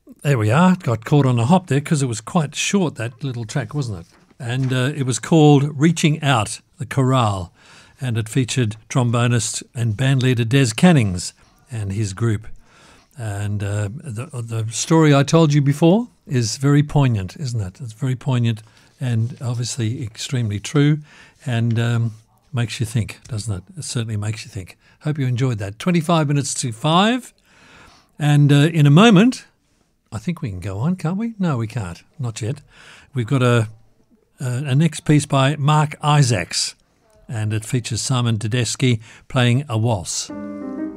There we are. Got caught on a hop there because it was quite short, that little track, wasn't it? And it was called Reaching Out, the Chorale, and it featured trombonist and bandleader Des Cannings and his group. And the story I told you before is very poignant, isn't it? It's very poignant and obviously extremely true, and makes you think, doesn't it? It certainly makes you think. Hope you enjoyed that. 25 minutes to 5. And in a moment, I think we can go on, can't we? No, we can't. Not yet. We've got a next piece by Mark Isaacs, and it features Simon Tedeschi playing a waltz.